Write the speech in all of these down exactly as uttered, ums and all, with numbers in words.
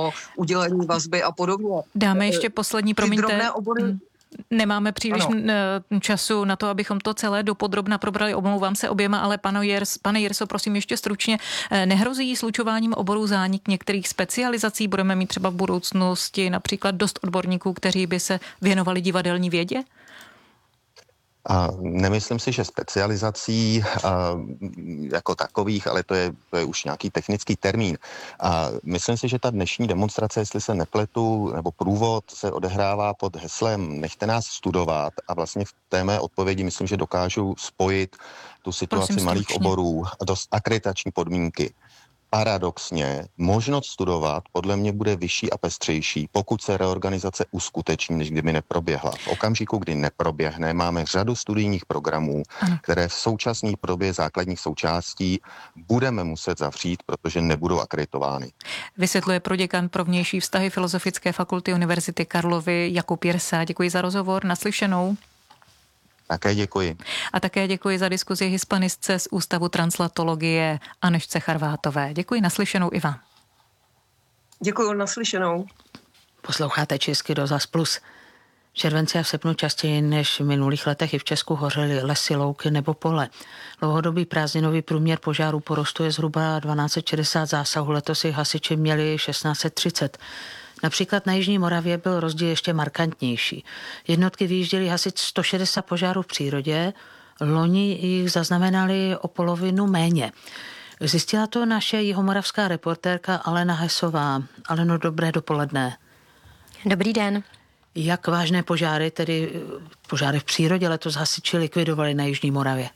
o udělení vazby a podobně. Dáme ještě poslední, promiňte. Obory... Nemáme příliš ano. času na to, abychom to celé dopodrobna probrali. Omlouvám se oběma, ale pane, Jers, pane Jirso, prosím ještě stručně. Nehrozí slučováním oborů zánik některých specializací? Budeme mít třeba v budoucnosti například dost odborníků, kteří by se věnovali divadelní vědě? A nemyslím si, že specializací a, jako takových, ale to je, to je už nějaký technický termín. A myslím si, že ta dnešní demonstrace, jestli se nepletu, nebo průvod se odehrává pod heslem Nechte nás studovat a vlastně v té mé odpovědi myslím, že dokážu spojit tu situaci Prosím, malých stručně. oborů a dost akreditační podmínky. Paradoxně, možnost studovat podle mě bude vyšší a pestřejší, pokud se reorganizace uskuteční, než kdyby neproběhla. V okamžiku, kdy neproběhne, máme řadu studijních programů, ano. které v současné podobě základních součástí budeme muset zavřít, protože nebudou akreditovány. Vysvětluje proděkan pro vnější vztahy Filozofické fakulty Univerzity Karlovy Jakub Jirsa. Děkuji za rozhovor, naslyšenou. Také děkuji. A také děkuji za diskuzi hispanistce z Ústavu translatologie Anežce Charvátové. Děkuji, naslyšenou i vám. Děkuji, naslyšenou. Posloucháte Český rozhlas Plus. V červenci a v srpnu častěji než v minulých letech i v Česku hořely lesy, louky nebo pole. Dlouhodobý prázdninový průměr požárů porostu je zhruba dvanáct set šedesát zásahů. Letos jich hasiči měli šestnáct set třicet. Například na Jižní Moravě byl rozdíl ještě markantnější. Jednotky vyjížděly hasit sto šedesát požárů v přírodě, loni jich zaznamenali o polovinu méně. Zjistila to naše jihomoravská reportérka Alena Hesová. Aleno, dobré dopoledne. Dobrý den. Jak vážné požáry, tedy požáry v přírodě, letos hasiči likvidovali na Jižní Moravě?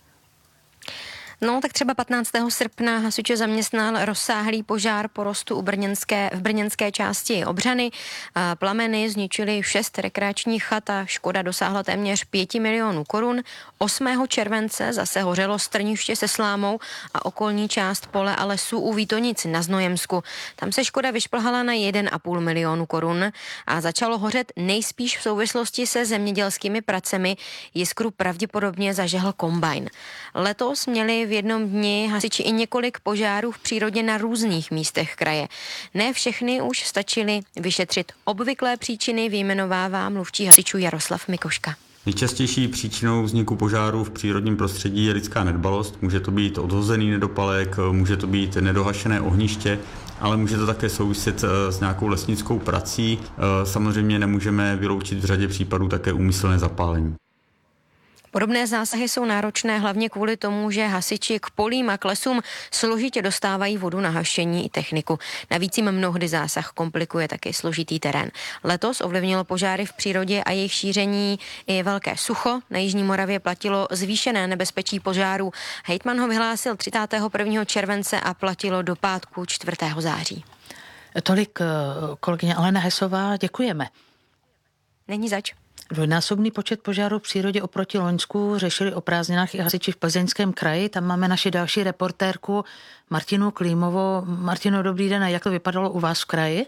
No, tak třeba patnáctého srpna hasiče zaměstnal rozsáhlý požár porostu u brněnské, v brněnské části Obřany. Plameny zničily šest rekreačních chat a škoda dosáhla téměř pěti milionů korun. osmého července zase hořelo strniště se slámou a okolní část pole a lesů u Vítonic na Znojemsku. Tam se škoda vyšplhala na jeden a půl milionu korun a začalo hořet nejspíš v souvislosti se zemědělskými pracemi. Jiskru pravděpodobně zažehl kombajn. Letos měli v jednom dni hasiči i několik požárů v přírodě na různých místech kraje. Ne všechny už stačily vyšetřit. Obvyklé příčiny vyjmenovává mluvčí hasičů Jaroslav Mikoška. Nejčastější příčinou vzniku požáru v přírodním prostředí je lidská nedbalost. Může to být odhozený nedopalek, může to být nedohašené ohniště, ale může to také souviset s nějakou lesnickou prací. Samozřejmě nemůžeme vyloučit v řadě případů také úmyslné zapálení. Podobné zásahy jsou náročné hlavně kvůli tomu, že hasiči k polím a k lesům složitě dostávají vodu na hašení i techniku. Navíc jim mnohdy zásah komplikuje taky složitý terén. Letos ovlivnilo požáry v přírodě a jejich šíření i velké sucho. Na Jižní Moravě platilo zvýšené nebezpečí požárů. Hejtman ho vyhlásil třicátého prvního července a platilo do pátku čtvrtého září. Tolik kolegyně Alena Hesová, děkujeme. Není zač. Dvojnásobný počet požárů v přírodě oproti loňsku řešili o prázdninách i hasiči v Plzeňském kraji. Tam máme naši další reportérku Martinu Klímovou. Martino, dobrý den. A jak to vypadalo u vás v kraji?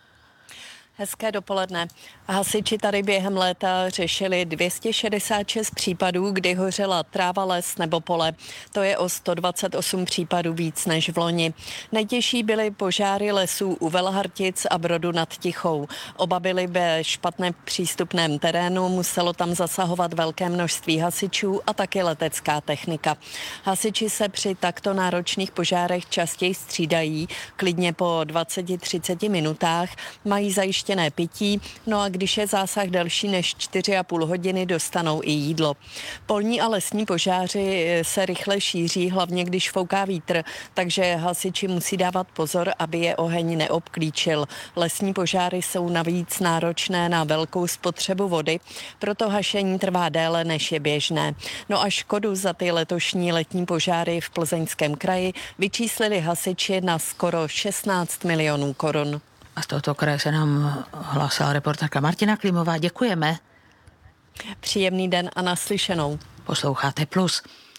Hezké dopoledne. Hasiči tady během léta řešili dvě stě šedesát šest případů, kdy hořela tráva, les nebo pole. To je o sto dvacet osm případů víc než v loni. Nejtěžší byly požáry lesů u Velhartic a Brodu nad Tichou. Oba byly ve špatně přístupném terénu, muselo tam zasahovat velké množství hasičů a taky letecká technika. Hasiči se při takto náročných požárech častěji střídají, klidně po dvacet třicet minutách, mají zajištěné pití, no a když je zásah delší než čtyři a půl hodiny, dostanou i jídlo. Polní a lesní požáři se rychle šíří, hlavně když fouká vítr, takže hasiči musí dávat pozor, aby je oheň neobklíčil. Lesní požáry jsou navíc náročné na velkou spotřebu vody, proto hašení trvá déle, než je běžné. No a škodu za ty letošní letní požáry v Plzeňském kraji vyčíslili hasiči na skoro šestnáct milionů korun. A z tohoto kraje se nám hlásila reportérka Martina Klimová. Děkujeme. Příjemný den a naslyšenou. Posloucháte Plus.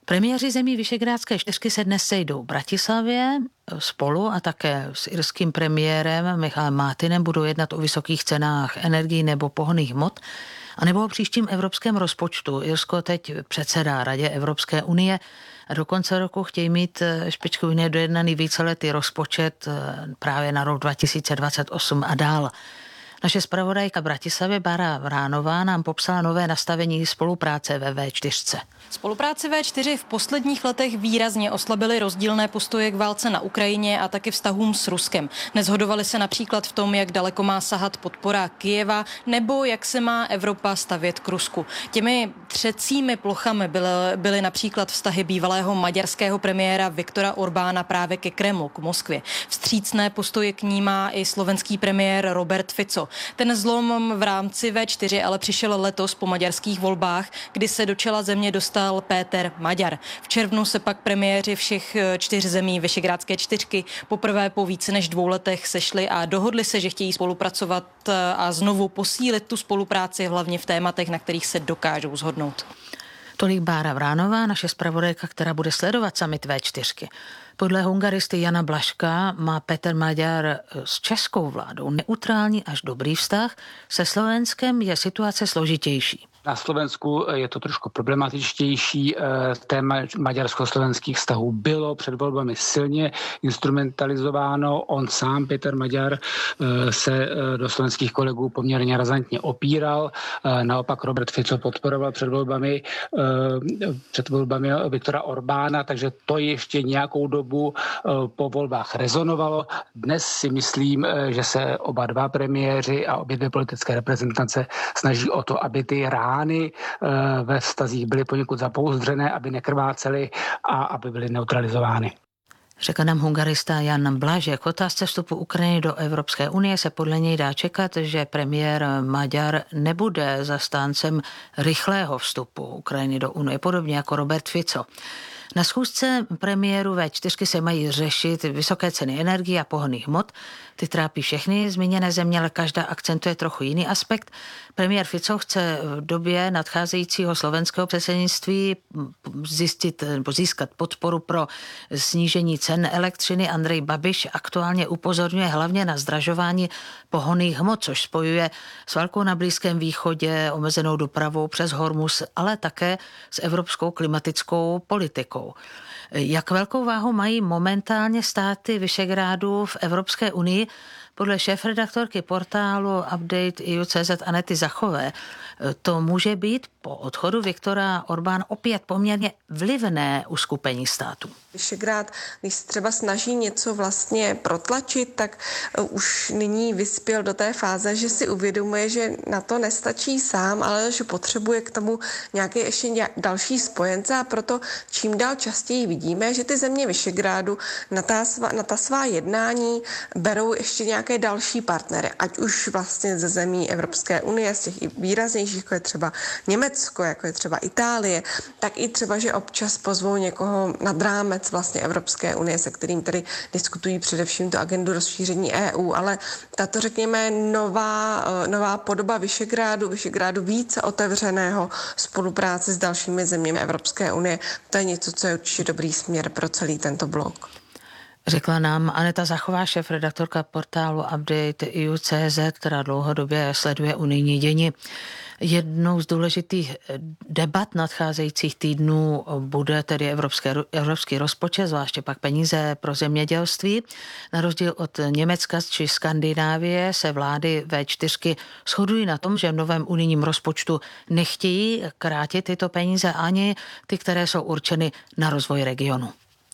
Premiéři zemí Visegrádské čtyřky se dnes sejdou v Bratislavě spolu a také s irským premiérem Michalem Martinem budou jednat o vysokých cenách energií nebo pohonných hmot a nebo o příštím evropském rozpočtu. Irsko teď předsedá Radě Evropské unie a do konce roku chtějí mít špičku unie dojednaný víceletý rozpočet právě na rok dva tisíce dvacet osm a dál. Naše zpravodajka v Bratislavě Bára Vránová nám popsala nové nastavení spolupráce ve vé čtyři. Spolupráci vé čtyři v posledních letech výrazně oslabily rozdílné postoje k válce na Ukrajině a taky vztahům s Ruskem. Neshodovali se například v tom, jak daleko má sahat podpora Kyjeva nebo jak se má Evropa stavět k Rusku. Těmi třecími plochami byly, byly například vztahy bývalého maďarského premiéra Viktora Orbána právě ke Kremlu, k Moskvě. Vstřícné postoje k ní má i slovenský premiér Robert Fico. Ten zlom v rámci vé čtyři ale přišel letos po maďarských volbách, kdy se do čela země dostal Péter Maďar. V červnu se pak premiéři všech čtyř zemí Visegrádské čtyřky poprvé po více než dvou letech sešli a dohodli se, že chtějí spolupracovat a znovu posílit tu spolupráci hlavně v tématech, na kterých se dokážou shodnout. Tolik Bára Vránová, naše zpravodajka, která bude sledovat summit vé čtyři. Podle hungaristy Jana Blažka má Péter Maďar s českou vládou neutrální až dobrý vztah, se Slovenskem je situace složitější. Na Slovensku je to trošku problematičtější. Téma maďarsko-slovenských vztahů bylo před volbami silně instrumentalizováno. On sám, Péter Maďar, se do slovenských kolegů poměrně razantně opíral. Naopak Robert Fico podporoval před volbami, před volbami Viktora Orbána, takže to ještě nějakou dobu po volbách rezonovalo. Dnes si myslím, že se oba dva premiéři a obě dvě politické reprezentace snaží o to, aby ty rány ve vztazích byly poněkud zapouzdřené, aby nekrvácely a aby byly neutralizovány. Řekl nám hungarista Jan Blažek. K otázce vstupu Ukrajiny do Evropské unie se podle něj dá čekat, že premiér Maďar nebude zastáncem rychlého vstupu Ukrajiny do unie, podobně jako Robert Fico. Na schůzce premiéru vé čtyři se mají řešit vysoké ceny energie a pohonných hmot. Ty trápí všechny zmíněné země, ale každá akcentuje trochu jiný aspekt. Premiér Fico chce v době nadcházejícího slovenského předsednictví zjistit nebo získat podporu pro snížení cen elektřiny. Andrej Babiš aktuálně upozorňuje hlavně na zdražování pohonných hmot, což spojuje s válkou na Blízkém východě, omezenou dopravou přes Hormuz, ale také s evropskou klimatickou politikou. Jak velkou váhu mají momentálně státy Visegrádu v Evropské unii? Podle šéfredaktorky portálu Update E U tečka cé zet Anety Zachové to může být po odchodu Viktora Orbána opět poměrně vlivné uskupení států. Visegrád, když se třeba snaží něco vlastně protlačit, tak už nyní vyspěl do té fáze, že si uvědomuje, že na to nestačí sám, ale že potřebuje k tomu nějaké ještě další spojence a proto čím dál častěji vidíme, že ty země Visegrádu na ta svá, na ta svá jednání berou ještě nějaké další partnery, ať už vlastně ze zemí Evropské unie, z těch i výraznějších, jako je třeba Německo, jako je třeba Itálie, tak i třeba, že občas pozvou někoho nad rámec vlastně Evropské unie, se kterým tedy diskutují především tu agendu rozšíření E U, ale tato, řekněme, nová, nová podoba Visegrádu, Visegrádu více otevřeného spolupráce s dalšími zeměmi Evropské unie, to je něco, co je určitě dobrý směr pro celý tento blok. Řekla nám Aneta Zachová, šéfredaktorka portálu Update E U tečka cé zet, která dlouhodobě sleduje unijní dění. Jednou z důležitých debat nadcházejících týdnů bude tedy evropské, evropský rozpočet, zvláště pak peníze pro zemědělství. Na rozdíl od Německa či Skandinávie se vlády vé čtyři shodují na tom, že v novém unijním rozpočtu nechtějí krátit tyto peníze ani ty, které jsou určeny na rozvoj regionu.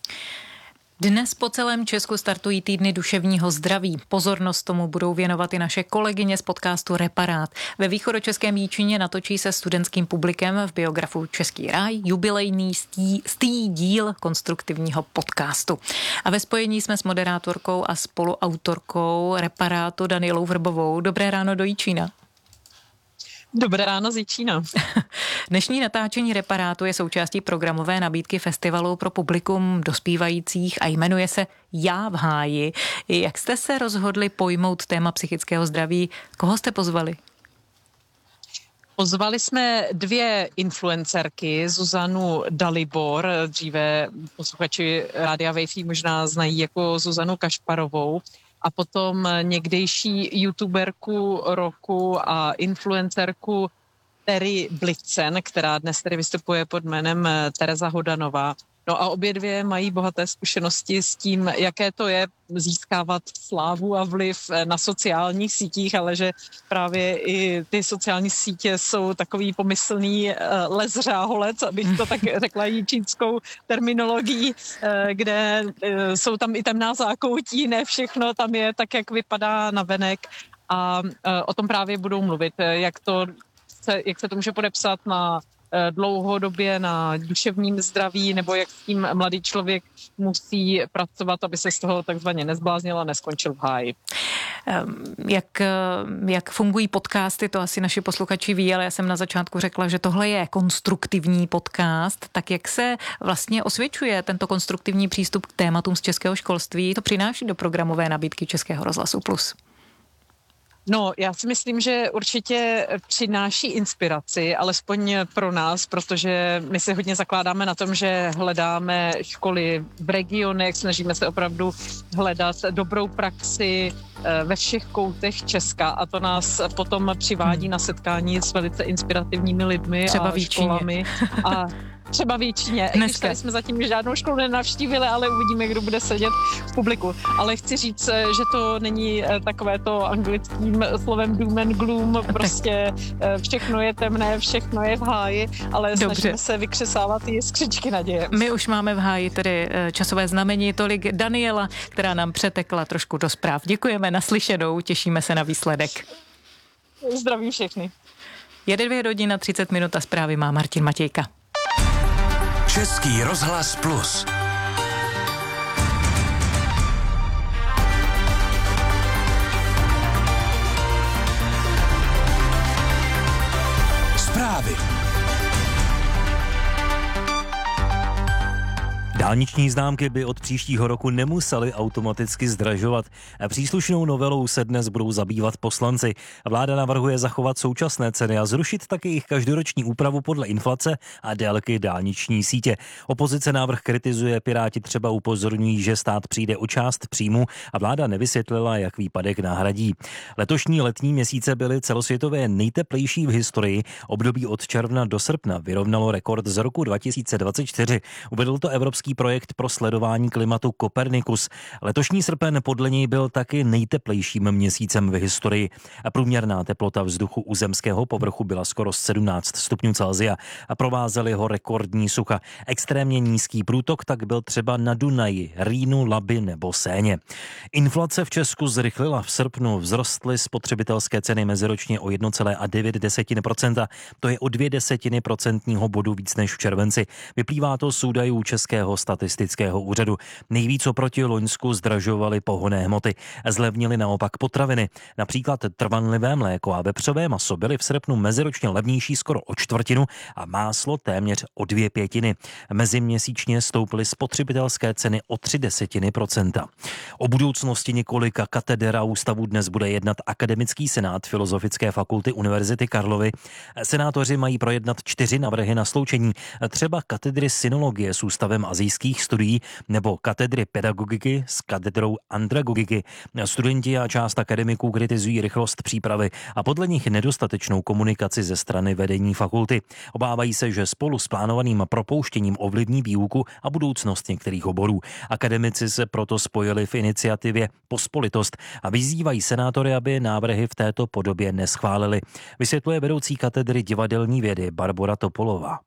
Dnes po celém Česku startují týdny duševního zdraví. Pozornost tomu budou věnovat i naše kolegyně z podcastu Reparát. Ve východočeském Jíčíně natočí se studentským publikem v biografu Český ráj jubilejný stý, stý díl konstruktivního podcastu. A ve spojení jsme s moderátorkou a spoluautorkou Reparátu Danielou Vrbovou. Dobré ráno do Jíčína. Dobré ráno z Jíčína. Dnešní natáčení Reparátu je součástí programové nabídky festivalu pro publikum dospívajících a jmenuje se Já v háji. Jak jste se rozhodli pojmout téma psychického zdraví? Koho jste pozvali? Pozvali jsme dvě influencerky, Zuzanu Dalibor, dříve posluchači Rádia Wi-Fi možná znají jako Zuzanu Kašparovou, a potom někdejší youtuberku roku a influencerku Terry Blitzen, která dnes tedy vystupuje pod jménem Tereza Hodanová. No a obě dvě mají bohaté zkušenosti s tím, jaké to je získávat slávu a vliv na sociálních sítích, ale že právě i ty sociální sítě jsou takový pomyslný les řáholec, abych to tak řekla jí čínskou terminologií, kde jsou tam i temná zákoutí, ne všechno tam je tak, jak vypadá navenek, a o tom právě budou mluvit, jak to se, jak se to může podepsat na dlouhodobě na duševním zdraví, nebo jak s tím mladý člověk musí pracovat, aby se z toho takzvaně nezbláznil a neskončil v háji. Jak, jak fungují podcasty, to asi naši posluchači ví, ale já jsem na začátku řekla, že tohle je konstruktivní podcast, tak jak se vlastně osvědčuje tento konstruktivní přístup k tématům z českého školství, to přináší do programové nabídky Českého rozhlasu Plus? No, já si myslím, že určitě přináší inspiraci, alespoň pro nás, protože my se hodně zakládáme na tom, že hledáme školy v regionech, snažíme se opravdu hledat dobrou praxi ve všech koutech Česka, a to nás potom přivádí na setkání s velice inspirativními lidmi třeba a školami. A třeba v Jíčíně. I když tady jsme zatím žádnou školu nenavštívili, ale uvidíme, kdo bude sedět v publiku. Ale chci říct, že to není takové to anglickým slovem doom and gloom, prostě všechno je temné, všechno je v háji, ale Dobře. snažíme se vykřesávat i skřičky naděje. My už máme v háji tedy časové znamení, tolik Daniela, která nám přetekla trošku do zpráv. Děkujeme, naslyšenou, těšíme se na výsledek. Zdravím všechny. Jede dvě hodiny třicet minut a zprávy má Martin Matějka. Český rozhlas Plus. Zprávy. Dálniční známky by od příštího roku nemusely automaticky zdražovat. Příslušnou novelou se dnes budou zabývat poslanci. Vláda navrhuje zachovat současné ceny a zrušit taky jejich každoroční úpravu podle inflace a délky dálniční sítě. Opozice návrh kritizuje, Piráti třeba upozorňují, že stát přijde o část příjmu a vláda nevysvětlila, jak výpadek nahradí. Letošní letní měsíce byly celosvětově nejteplejší v historii. Období od června do srpna vyrovnalo rekord z roku dva tisíce dvacet čtyři. Uvedl to evropský projekt pro sledování klimatu Copernicus. Letošní srpen podle něj byl taky nejteplejším měsícem v historii. Průměrná teplota vzduchu u zemského povrchu byla skoro sedmnáct stupňů Celsia a provázely ho rekordní sucha. Extrémně nízký průtok tak byl třeba na Dunaji, Rýnu, Labi nebo Séně. Inflace v Česku zrychlila v srpnu, vzrostly spotřebitelské ceny meziročně o jedna celá devět procenta. To je o dvě desetiny procentního bodu víc než v červenci. Vyplývá to z údajů Českého statistického úřadu. Nejvíc oproti loňsku zdražovaly pohonné hmoty. Zlevnily naopak potraviny. Například trvanlivé mléko a vepřové maso byly v srpnu meziročně levnější skoro o čtvrtinu a máslo téměř o dvě pětiny. Meziměsíčně stouply spotřebitelské ceny o tři desetiny procenta. O budoucnosti několika kateder a ústavů dnes bude jednat Akademický senát Filozofické fakulty Univerzity Karlovy. Senátoři mají projednat čtyři návrhy na sloučení. Třeba katedry synologie s ústavem asijských studií nebo katedry pedagogiky s katedrou andragogiky. Studenti a část akademiků kritizují rychlost přípravy a podle nich nedostatečnou komunikaci ze strany vedení fakulty. Obávají se, že spolu s plánovaným propouštěním ovlivní výuku a budoucnost některých oborů. Akademici se proto spojili v iniciativě Pospolitost a vyzývají senátory, aby návrhy v této podobě neschválili. Vysvětluje vedoucí katedry divadelní vědy Barbora Topolová.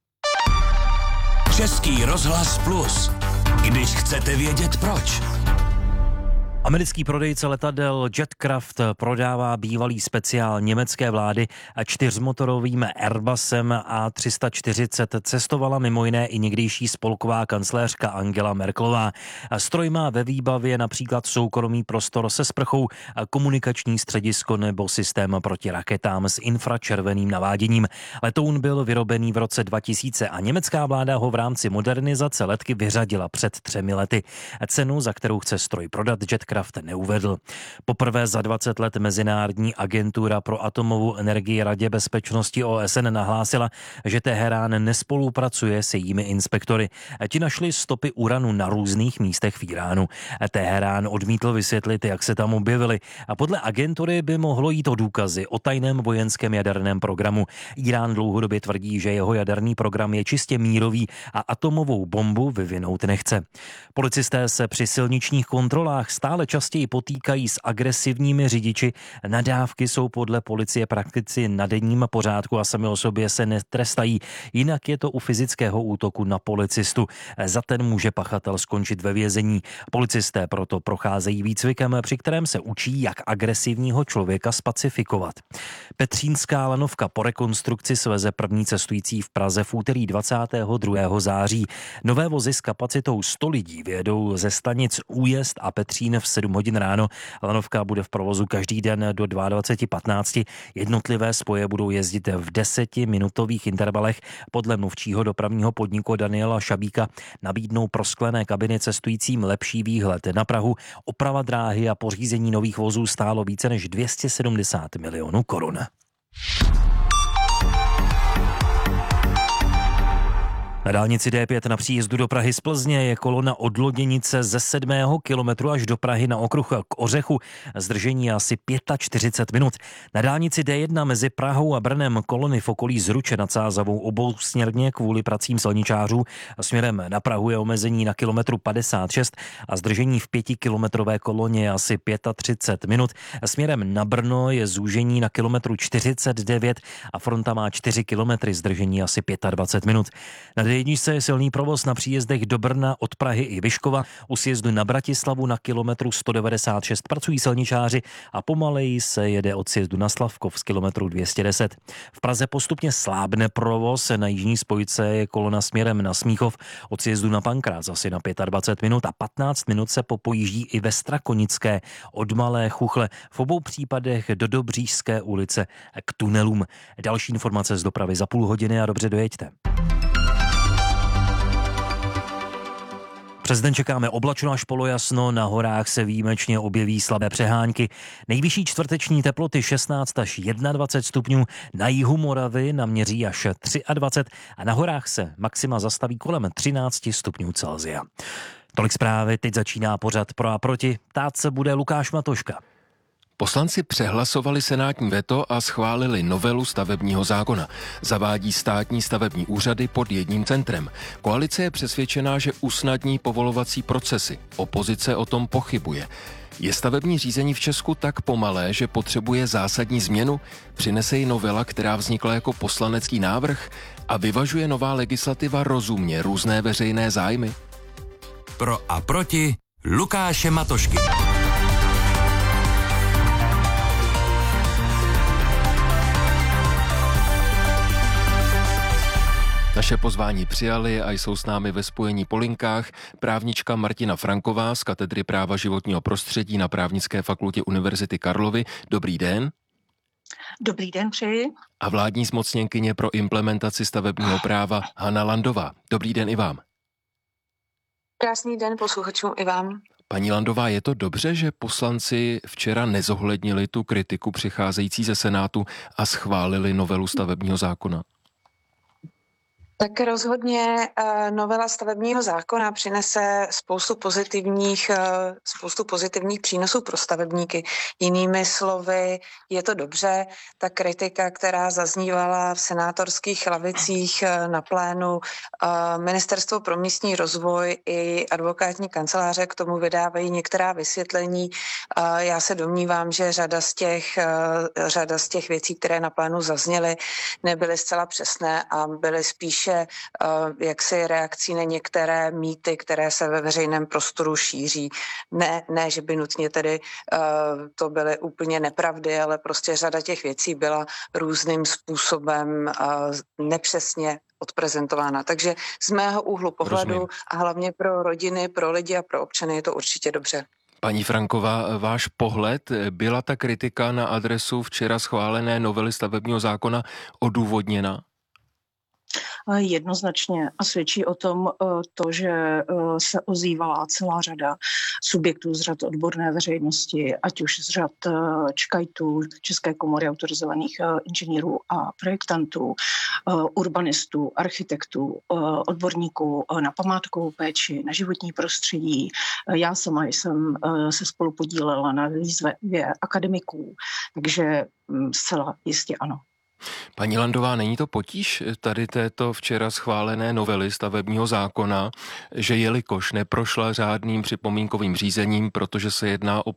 Český rozhlas Plus. Když chcete vědět proč. Americký prodejce letadel Jetcraft prodává bývalý speciál německé vlády a čtyřmotorovým Airbusem A tři sta čtyřicet cestovala mimo jiné i někdejší spolková kancléřka Angela Merkelová. Stroj má ve výbavě například soukromý prostor se sprchou, komunikační středisko nebo systém proti raketám s infračerveným naváděním. Letoun byl vyrobený v roce dva tisíce a německá vláda ho v rámci modernizace letky vyřadila před třemi lety. Cenu, za kterou chce stroj prodat, Jetcraft Kraft neuvedl. Poprvé za dvacet let Mezinárodní agentura pro atomovou energii Radě bezpečnosti O S N nahlásila, že Teherán nespolupracuje s jejími inspektory. Ti našli stopy uranu na různých místech v Iránu. Teherán odmítl vysvětlit, jak se tam objevily, a podle agentury by mohlo jít o důkazy o tajném vojenském jaderném programu. Irán dlouhodobě tvrdí, že jeho jaderný program je čistě mírový a atomovou bombu vyvinout nechce. Policisté se při silničních kontrolách stále častěji potýkají s agresivními řidiči. Nadávky jsou podle policie prakticky na denním pořádku a sami o sobě se netrestají. Jinak je to u fyzického útoku na policistu. Za ten může pachatel skončit ve vězení. Policisté proto procházejí výcvikem, při kterém se učí, jak agresivního člověka spacifikovat. Petřínská lanovka po rekonstrukci sveze první cestující v Praze v úterý dvacátého druhého září. Nové vozy s kapacitou sto lidí vyjedou ze stanic Újezd a Petřín v sedm hodin ráno. Lanovka bude v provozu každý den do dvacet dva patnáct. Jednotlivé spoje budou jezdit v desetiminutových intervalech. Podle mluvčího dopravního podniku Daniela Šabíka nabídnou pro sklené kabiny cestujícím lepší výhled na Prahu. Oprava dráhy a pořízení nových vozů stálo více než dvě stě sedmdesát milionů korun. Na dálnici D pět na příjezdu do Prahy z Plzně je kolona od Loděnice ze sedmého kilometru až do Prahy na okruh k Ořechu. Zdržení asi čtyřicet pět minut. Na dálnici D jedna mezi Prahou a Brnem kolony v okolí Zruče nad Sázavou obousměrně kvůli pracím silničářů. Směrem na Prahu je omezení na kilometru padesát šest a zdržení v pětikilometrové koloně je asi třicet pět minut. Směrem na Brno je zúžení na kilometru čtyřicet devět a fronta má čtyři kilometry, zdržení asi dvacet pět minut. Na D jedna je silný provoz na příjezdech do Brna od Prahy i Vyškova. U sjezdu na Bratislavu na kilometru sto devadesát šest pracují silničáři a pomaleji se jede od sjezdu na Slavkov z kilometru dvě stě deset. V Praze postupně slábne provoz, na jižní spojce je kolona směrem na Smíchov, od sjezdu na Pankrác asi na dvacet pět minut a patnáct minut se popojíždí i ve Strakonické od Malé Chuchle, v obou případech do Dobřížské ulice k tunelům. Další informace z dopravy za půl hodiny a dobře dojeďte. Přes den čekáme oblačno až polojasno, na horách se výjimečně objeví slabé přehánky. Nejvyšší čtvrteční teploty šestnáct až dvacet jedna stupňů, na jihu Moravy naměří až dvacet tři a na horách se maxima zastaví kolem třináct stupňů Celsia. Tolik zprávy, teď začíná pořad Pro a proti, ptát se bude Lukáš Matoška. Poslanci přehlasovali senátní veto a schválili novelu stavebního zákona. Zavádí státní stavební úřady pod jedním centrem. Koalice je přesvědčená, že usnadní povolovací procesy. Opozice o tom pochybuje. Je stavební řízení v Česku tak pomalé, že potřebuje zásadní změnu? Přinese ji novela, která vznikla jako poslanecký návrh? A vyvažuje nová legislativa rozumně různé veřejné zájmy? Pro a proti Lukáše Matošky. Naše pozvání přijali a jsou s námi ve spojení po linkách právnička Martina Franková z katedry práva životního prostředí na Právnické fakultě Univerzity Karlovy. Dobrý den. Dobrý den, přeji. A vládní zmocněnkyně pro implementaci stavebního práva Hana Landová. Dobrý den i vám. Krásný den posluchačům i vám. Paní Landová, je to dobře, že poslanci včera nezohlednili tu kritiku přicházející ze Senátu a schválili novelu stavebního zákona? Tak rozhodně novela stavebního zákona přinese spoustu pozitivních, spoustu pozitivních přínosů pro stavebníky. Jinými slovy, je to dobře. Ta kritika, která zaznívala v senátorských lavicích na plénu, Ministerstvo pro místní rozvoj i advokátní kanceláře k tomu vydávají některá vysvětlení. Já se domnívám, že řada z těch, řada z těch věcí, které na plénu zazněly, nebyly zcela přesné a byly spíše jaksi reakcí na některé mýty, které se ve veřejném prostoru šíří. Ne, ne že by nutně tedy to byly úplně nepravdy, ale prostě řada těch věcí byla různým způsobem nepřesně odprezentována. Takže z mého úhlu pohledu Rozumím. A hlavně pro rodiny, pro lidi a pro občany je to určitě dobře. Paní Franková, váš pohled, byla ta kritika na adresu včera schválené novely stavebního zákona odůvodněna? jednoznačně a svědčí o tom to, že se ozývala celá řada subjektů z řad odborné veřejnosti, ať už z řad ČKAITů, České komory autorizovaných inženýrů a projektantů, urbanistů, architektů, odborníků na památkovou péči, na životní prostředí. Já sama jsem se spolu podílela na výzvě akademiků, takže zcela jistě ano. Paní Landová, není to potíž tady této včera schválené novely stavebního zákona, že jelikož neprošla řádným připomínkovým řízením, protože se jedná o